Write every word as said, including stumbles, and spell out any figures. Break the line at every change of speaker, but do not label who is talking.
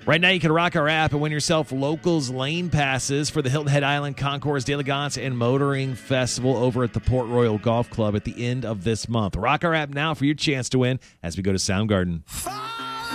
Right now, you can rock our app and win yourself locals lane passes for the Hilton Head Island Concours d'Elegance and Motoring Festival over at the Port Royal Golf Club at the end of this month. Rock our app now for your chance to win as we go to Soundgarden.
Fire!